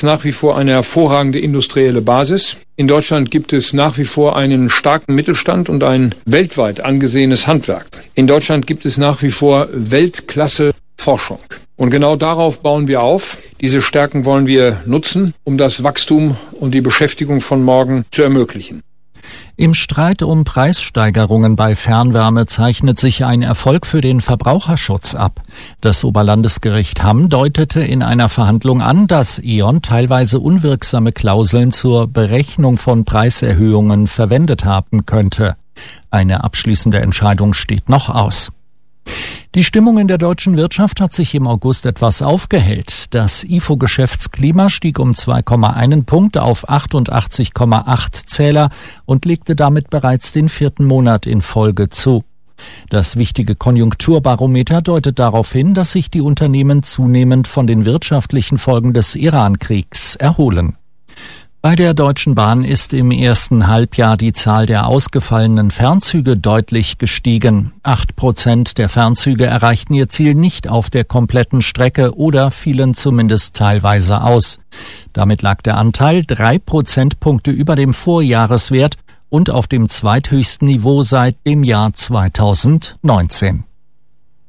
Nach wie vor eine hervorragende industrielle Basis. In Deutschland gibt es nach wie vor einen starken Mittelstand und ein weltweit angesehenes Handwerk. In Deutschland gibt es nach wie vor Weltklasse Forschung. Und genau darauf bauen wir auf. Diese Stärken wollen wir nutzen, um das Wachstum und die Beschäftigung von morgen zu ermöglichen. Im Streit um Preissteigerungen bei Fernwärme zeichnet sich ein Erfolg für den Verbraucherschutz ab. Das Oberlandesgericht Hamm deutete in einer Verhandlung an, dass E.ON teilweise unwirksame Klauseln zur Berechnung von Preiserhöhungen verwendet haben könnte. Eine abschließende Entscheidung steht noch aus. Die Stimmung in der deutschen Wirtschaft hat sich im August etwas aufgehellt. Das IFO-Geschäftsklima stieg um 2,1 Punkt auf 88,8 Zähler und legte damit bereits den 4. Monat in Folge zu. Das wichtige Konjunkturbarometer deutet darauf hin, dass sich die Unternehmen zunehmend von den wirtschaftlichen Folgen des Iran-Kriegs erholen. Bei der Deutschen Bahn ist im ersten Halbjahr die Zahl der ausgefallenen Fernzüge deutlich gestiegen. 8% der Fernzüge erreichten ihr Ziel nicht auf der kompletten Strecke oder fielen zumindest teilweise aus. Damit lag der Anteil 3 Prozentpunkte über dem Vorjahreswert und auf dem zweithöchsten Niveau seit dem Jahr 2019.